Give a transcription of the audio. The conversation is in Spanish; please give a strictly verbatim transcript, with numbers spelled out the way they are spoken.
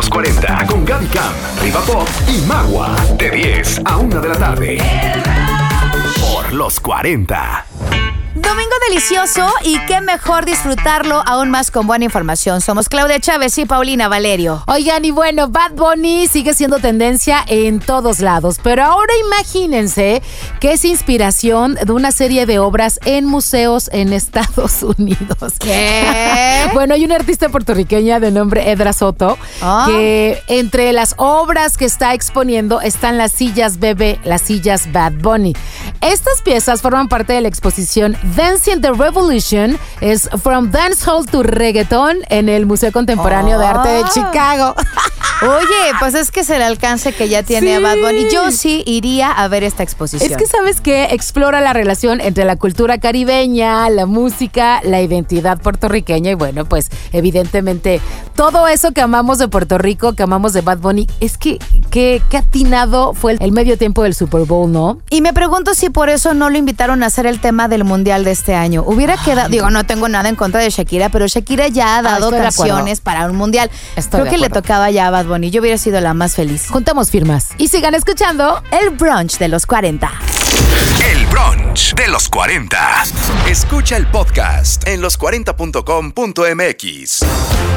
los cuarenta con Gaby Cam, Riva Pop y Magua. De diez a una de la tarde. Por los cuarenta. Domingo delicioso y qué mejor disfrutarlo aún más con buena información. Somos Claudia Chávez y Paulina Valerio. Oigan, y bueno, Bad Bunny sigue siendo tendencia en todos lados, pero ahora imagínense que es inspiración de una serie de obras en museos en Estados Unidos. ¿Qué? Bueno, hay una artista puertorriqueña de nombre Edra Soto, oh. que entre las obras que está exponiendo están las sillas bebé, las sillas Bad Bunny. Estas piezas forman parte de la exposición Dancing the Revolution, es From Dancehall to Reggaeton en el Museo Contemporáneo oh. de Arte de Chicago. Oye, pues es que es el alcance que ya tiene sí. a Bad Bunny. Yo sí iría a ver esta exposición. Es que sabes que explora la relación entre la cultura caribeña, la música, la identidad puertorriqueña y bueno, pues evidentemente todo eso que amamos de Puerto Rico, que amamos de Bad Bunny, es que qué atinado fue el, el medio tiempo del Super Bowl, ¿no? Y me pregunto si por eso no lo invitaron a hacer el tema del Mundial de este año. Hubiera Ay. quedado, digo, no tengo nada en contra de Shakira, pero Shakira ya ha dado ah, canciones para un Mundial. Estoy Creo que le tocaba ya a Bad Bunny. Yo hubiera sido la más feliz. Juntamos firmas y sigan escuchando el brunch de los cuarenta. El brunch de los cuarenta. Escucha el podcast en los cuarenta punto com punto m x.